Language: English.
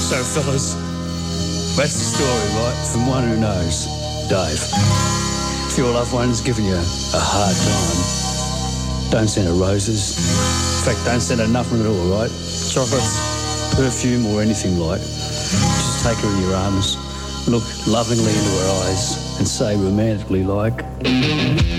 So, fellas, that's the story, right? From one who knows, Dave. If your loved one's giving you a hard time, don't send her roses. In fact, don't send her nothing at all, right? Chocolates, perfume or anything like. Just take her in your arms, look lovingly into her eyes and say romantically like...